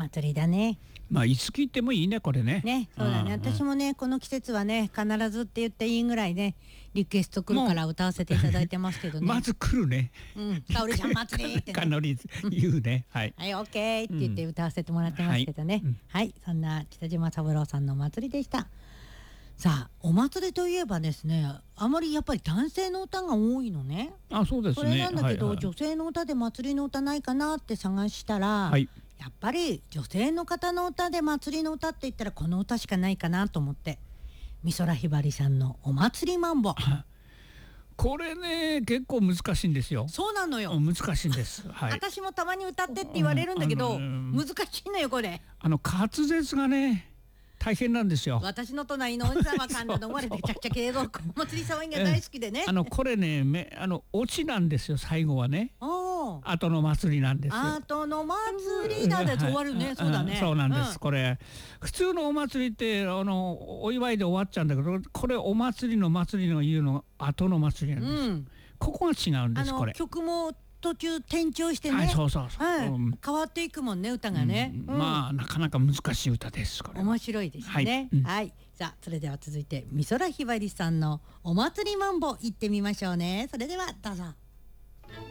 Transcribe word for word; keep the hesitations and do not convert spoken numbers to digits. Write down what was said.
祭りだね。 まあいつ聞いてもいいねこれね。 ね、そうだね、 うんうん、 私もねこの季節はね必ずって言っていいぐらいねリクエスト来るから歌わせていただいてますけどね。 まず来るね。 うん、かおりちゃん祭りってね。 かなり言うね。はい。 はい、オッケーって言って歌わせてもらってますけどね。うん、はい、はい、そんな北島三郎さんの祭りでした。さあ、お祭りといえばですね、あまりやっぱり男性の歌が多いのね。 あ、そうですね。 それなんだけど、 はいはい、 女性の歌で祭りの歌ないかなって探したら、はい、やっぱり女性の方の歌で祭りの歌って言ったらこの歌しかないかなと思って、美空ひばりさんのお祭りマンボ。 これね結構難しいんですよ。 そうなのよ。 難しいんです。はい。 私もたまに歌ってって言われるんだけど、うん、難しいのよこれ。 あの滑舌がね。大変なんですよ。 私の隣のおじさまかんだの思われてちゃくちゃけどお祭り騒ぎが大好きでね。 あのこれねめあのオチなんですよ。最後はね。後の祭りなんですよ。 後の祭りだで終わるね、はい、そうだね。 そうなんです、 うん、 これ普通のお祭りってあのお祝いで終わっちゃうんだけど、これお祭りの祭りの言うの後の祭りなんです、うん、ここが違うんです。これ曲も途中転調してね、 はい、そうそうそう、 はい、うん、変わっていくもんね歌がね、 うんうん、まあなかなか難しい歌です。これ面白いですね。はい、うん、はい、さあそれでは続いて美空ひばりさんのお祭りマンボ行ってみましょうね。それではどうぞ。